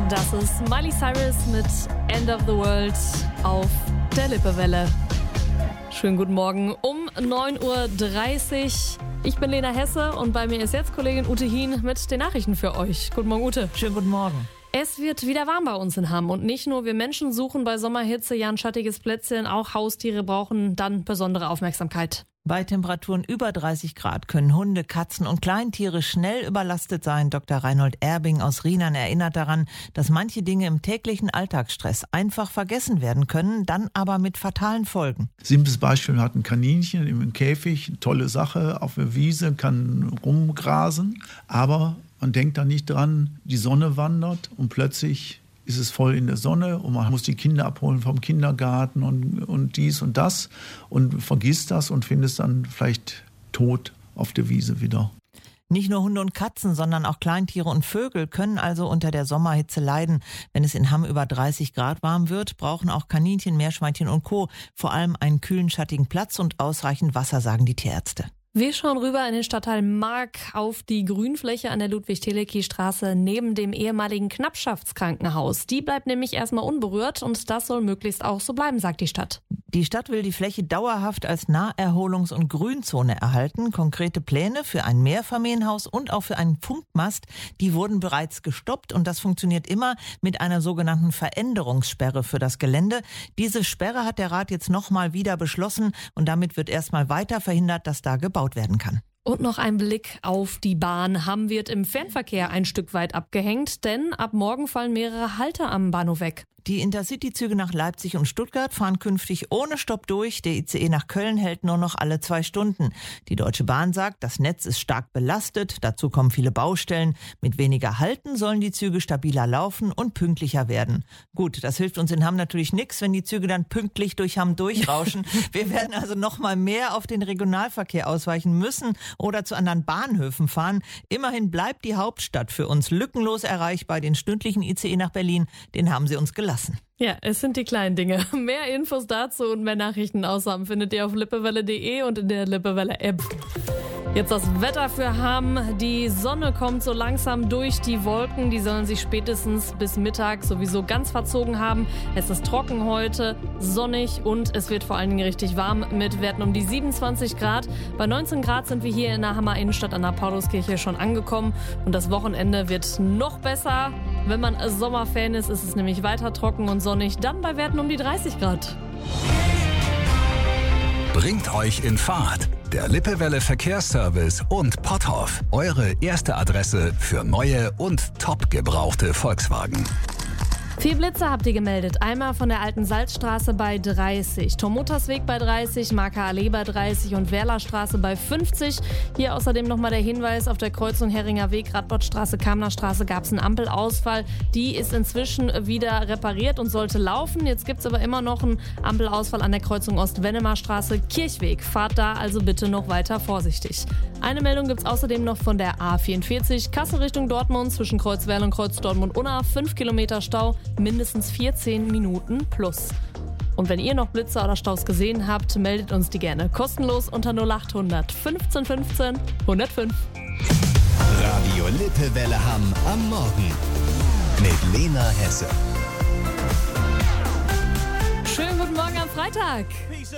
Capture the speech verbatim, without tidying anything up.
Das ist Miley Cyrus mit End of the World auf der Lippewelle. Schönen guten Morgen um neun Uhr dreißig. Ich bin Lena Hesse und bei mir ist jetzt Kollegin Ute Hien mit den Nachrichten für euch. Guten Morgen, Ute. Schönen guten Morgen. Es wird wieder warm bei uns in Hamm und nicht nur wir Menschen suchen bei Sommerhitze ja ein schattiges Plätzchen, auch Haustiere brauchen dann besondere Aufmerksamkeit. Bei Temperaturen über dreißig Grad können Hunde, Katzen und Kleintiere schnell überlastet sein. Doktor Reinhold Erbing aus Rienan erinnert daran, dass manche Dinge im täglichen Alltagsstress einfach vergessen werden können, dann aber mit fatalen Folgen. Simples Beispiel, man hat ein Kaninchen im Käfig, tolle Sache, auf der Wiese, kann rumgrasen, aber man denkt da nicht dran, die Sonne wandert und plötzlich ist es voll in der Sonne und man muss die Kinder abholen vom Kindergarten und, und dies und das und vergisst das und findet es dann vielleicht tot auf der Wiese wieder. Nicht nur Hunde und Katzen, sondern auch Kleintiere und Vögel können also unter der Sommerhitze leiden. Wenn es in Hamm über dreißig Grad warm wird, brauchen auch Kaninchen, Meerschweinchen und Co. vor allem einen kühlen, schattigen Platz und ausreichend Wasser, sagen die Tierärzte. Wir schauen rüber in den Stadtteil Mark auf die Grünfläche an der Ludwig-Teleki-Straße neben dem ehemaligen Knappschaftskrankenhaus. Die bleibt nämlich erstmal unberührt und das soll möglichst auch so bleiben, sagt die Stadt. Die Stadt will die Fläche dauerhaft als Naherholungs- und Grünzone erhalten. Konkrete Pläne für ein Mehrfamilienhaus und auch für einen Funkmast, die wurden bereits gestoppt und das funktioniert immer mit einer sogenannten Veränderungssperre für das Gelände. Diese Sperre hat der Rat jetzt nochmal wieder beschlossen und damit wird erstmal weiter verhindert, dass da gebaut werden kann. Und noch ein Blick auf die Bahn. Hamm wird im Fernverkehr ein Stück weit abgehängt, denn ab morgen fallen mehrere Halter am Bahnhof weg. Die Intercity-Züge nach Leipzig und Stuttgart fahren künftig ohne Stopp durch. Der I C E nach Köln hält nur noch alle zwei Stunden. Die Deutsche Bahn sagt, das Netz ist stark belastet. Dazu kommen viele Baustellen. Mit weniger Halten sollen die Züge stabiler laufen und pünktlicher werden. Gut, das hilft uns in Hamm natürlich nichts, wenn die Züge dann pünktlich durch Hamm durchrauschen. Wir werden also noch mal mehr auf den Regionalverkehr ausweichen müssen oder zu anderen Bahnhöfen fahren. Immerhin bleibt die Hauptstadt für uns lückenlos erreichbar. Den stündlichen I C E nach Berlin, den haben sie uns gelassen. Ja, es sind die kleinen Dinge. Mehr Infos dazu und mehr Nachrichten aus Hamm findet ihr auf lippewelle punkt de und in der Lippewelle-App. Jetzt das Wetter für Hamm. Die Sonne kommt so langsam durch die Wolken. Die sollen sich spätestens bis Mittag sowieso ganz verzogen haben. Es ist trocken heute, sonnig und es wird vor allen Dingen richtig warm mit Werten um die siebenundzwanzig Grad. Bei neunzehn Grad sind wir hier in der Hammer Innenstadt an der Pauluskirche schon angekommen. Und das Wochenende wird noch besser. Wenn man Sommerfan ist, ist es nämlich weiter trocken und sonnig. Dann bei Werten um die dreißig Grad. Bringt euch in Fahrt. Der Lippewelle Verkehrsservice und Potthoff. Eure erste Adresse für neue und top gebrauchte Volkswagen. Vier Blitze habt ihr gemeldet. Einmal von der Alten Salzstraße bei dreißig, Tormuttersweg bei dreißig, Marker Allee bei dreißig und Werlerstraße bei fünfzig. Hier außerdem nochmal der Hinweis, auf der Kreuzung Heringer Weg, Radbottstraße, Kamnerstraße gab es einen Ampelausfall. Die ist inzwischen wieder repariert und sollte laufen. Jetzt gibt es aber immer noch einen Ampelausfall an der Kreuzung Ost-Wennemarstraße, Kirchweg. Fahrt da also bitte noch weiter vorsichtig. Eine Meldung gibt es außerdem noch von der A vierundvierzig, Kassel Richtung Dortmund, zwischen Kreuzwerl und Kreuz Dortmund-Unna, fünf Kilometer Stau, mindestens vierzehn Minuten plus. Und wenn ihr noch Blitze oder Staus gesehen habt, meldet uns die gerne kostenlos unter null acht hundert fünfzehn fünfzehn hundertfünf. Radio Lippewelle Hamm am Morgen mit Lena Hesse. Schönen guten Morgen am Freitag.